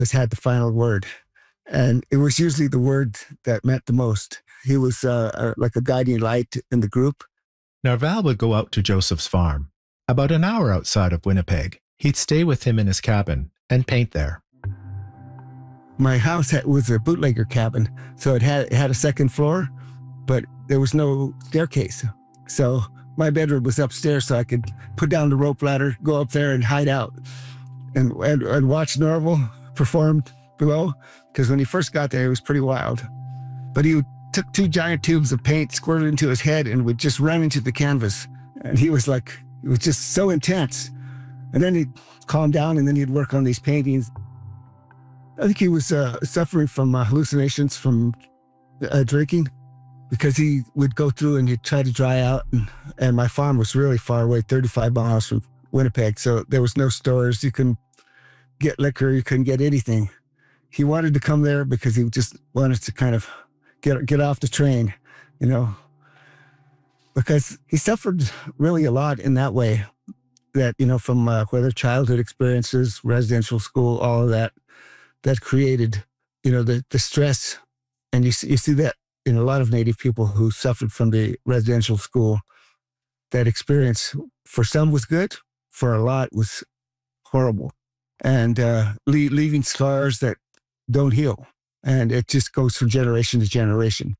had the final word. And it was usually the word that meant the most. He was like a guiding light in the group. Norval would go out to Joseph's farm. About an hour outside of Winnipeg, he'd stay with him in his cabin and paint there. My house was a bootlegger cabin, so it had a second floor, but there was no staircase. So my bedroom was upstairs, so I could put down the rope ladder, go up there and hide out and watch Norval perform below, because when he first got there, he was pretty wild. But he took 2 giant tubes of paint, squirted into his head, and would just run into the canvas. And he was like, it was just so intense. And then he'd calm down, and then he'd work on these paintings. I think he was suffering from hallucinations from drinking, because he would go through and he'd try to dry out. And my farm was really far away, 35 miles from Winnipeg. So there was no stores. You couldn't get liquor. You couldn't get anything. He wanted to come there because he just wanted to kind of get off the train, because he suffered really a lot in that way, that, from whether childhood experiences, residential school, all of that created, the stress. And you see that in a lot of Native people who suffered from the residential school. That experience for some was good, for a lot was horrible, and leaving scars that don't heal. And it just goes from generation to generation.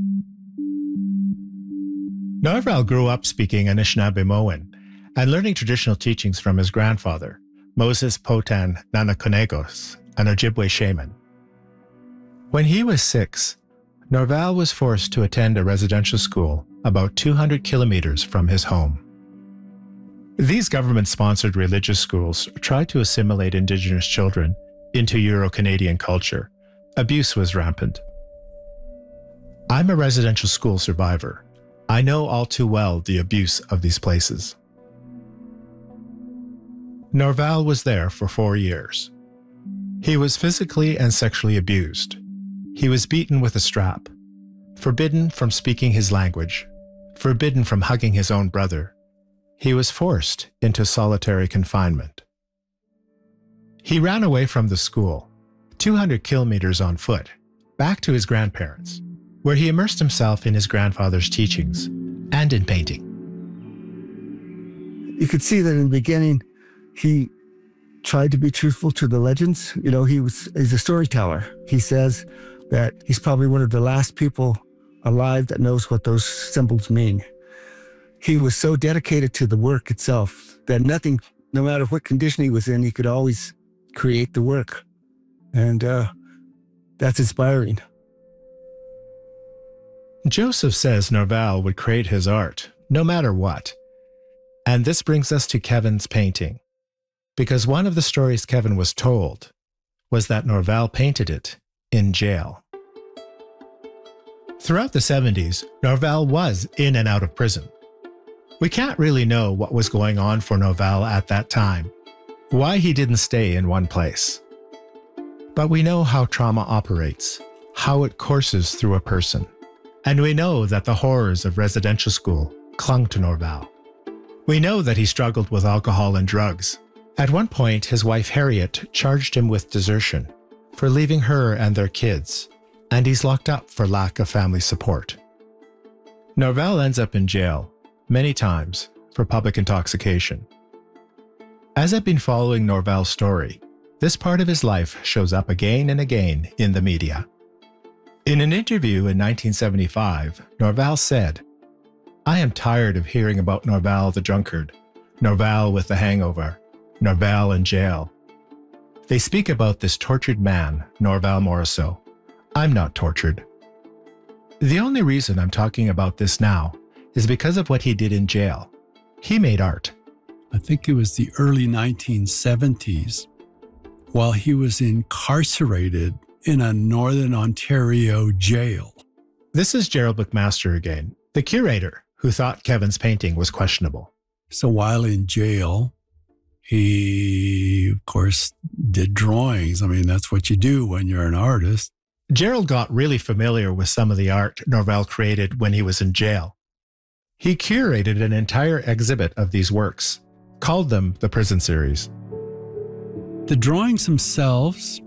Norval grew up speaking Anishinaabe and learning traditional teachings from his grandfather, Moses Potan Nanakonegos, an Ojibwe shaman. When he was 6, Norval was forced to attend a residential school about 200 kilometers from his home. These government-sponsored religious schools tried to assimilate Indigenous children into Euro-Canadian culture. Abuse was rampant. I'm a residential school survivor. I know all too well the abuse of these places. Norval was there for 4 years. He was physically and sexually abused. He was beaten with a strap, forbidden from speaking his language, forbidden from hugging his own brother. He was forced into solitary confinement. He ran away from the school, 200 kilometers on foot, back to his grandparents, where he immersed himself in his grandfather's teachings and in painting. You could see that in the beginning, he tried to be truthful to the legends. He's a storyteller. He says that he's probably one of the last people alive that knows what those symbols mean. He was so dedicated to the work itself that nothing, no matter what condition he was in, he could always create the work. And that's inspiring. Joseph says Norval would create his art, no matter what. And this brings us to Kevin's painting. Because one of the stories Kevin was told was that Norval painted it in jail. Throughout the 70s, Norval was in and out of prison. We can't really know what was going on for Norval at that time, why he didn't stay in one place. But we know how trauma operates, how it courses through a person. And we know that the horrors of residential school clung to Norval. We know that he struggled with alcohol and drugs. At one point, his wife Harriet charged him with desertion for leaving her and their kids, and he's locked up for lack of family support. Norval ends up in jail many times for public intoxication. As I've been following Norval's story, this part of his life shows up again and again in the media. In an interview in 1975, Norval said, "I am tired of hearing about Norval the drunkard, Norval with the hangover, Norval in jail. They speak about this tortured man, Norval Morrisseau. I'm not tortured. The only reason I'm talking about this now is because of what he did in jail. He made art." I think it was the early 1970s, while he was incarcerated in a Northern Ontario jail. This is Gerald McMaster again, the curator who thought Kevin's painting was questionable. So while in jail, he, of course, did drawings. I mean, that's what you do when you're an artist. Gerald got really familiar with some of the art Norval created when he was in jail. He curated an entire exhibit of these works, called them the Prison Series. The drawings themselves